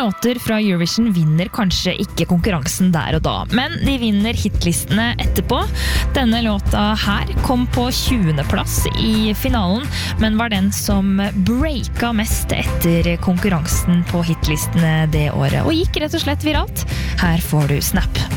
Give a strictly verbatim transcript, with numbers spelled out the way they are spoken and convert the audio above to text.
låter fra Eurovision vinner kanskje ikke konkurransen der og da, men de vinner hitlistene etterpå. Denne låta her kom på tjuende plass i finalen, men var den som breaka mest etter konkurransen på hitlistene det året, og gikk rett og slett viralt. Her får du Snap.